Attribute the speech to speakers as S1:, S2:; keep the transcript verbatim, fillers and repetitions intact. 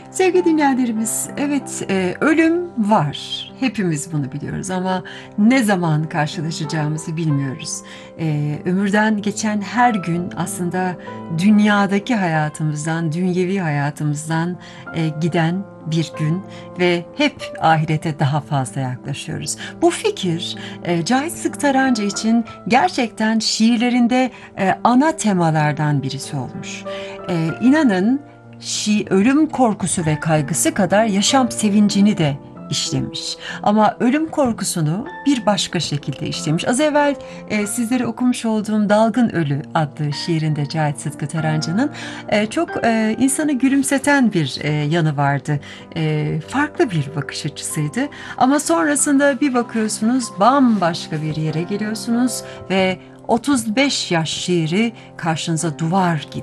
S1: Sevgili dinleyenlerimiz, evet, eee, ölüm var. Hepimiz bunu biliyoruz ama ne zaman karşılaşacağımızı bilmiyoruz. Eee, ömürden geçen her gün aslında dünyadaki hayatımızdan, dünyevi hayatımızdan, eee, giden bir gün ve hep ahirete daha fazla yaklaşıyoruz. Bu fikir, eee, Cahit Sıtkı Tarancı için gerçekten şiirlerinde, eee, ana temalardan birisi olmuş. Eee, inanın şi ölüm korkusu ve kaygısı kadar yaşam sevincini de işlemiş. Ama ölüm korkusunu bir başka şekilde işlemiş. Az evvel e, sizlere okumuş olduğum Dalgın Ölü adlı şiirinde Cahit Sıtkı Tarancı'nın e, çok e, insanı gülümseten bir e, yanı vardı. E, farklı bir bakış açısıydı. Ama sonrasında bir bakıyorsunuz bambaşka bir yere geliyorsunuz ve otuz beş yaş şiiri karşınıza duvar gibi.